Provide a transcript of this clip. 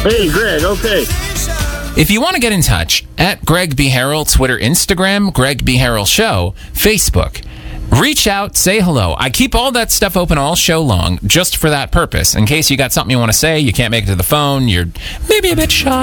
Hey, Greg, okay. If you want to get in touch, at Greg B. Harrell, Twitter, Instagram, Greg B. Harrell Show, Facebook. Reach out, say hello. I keep all that stuff open all show long just for that purpose. In case you got something you want to say, you can't make it to the phone, you're maybe a bit shy.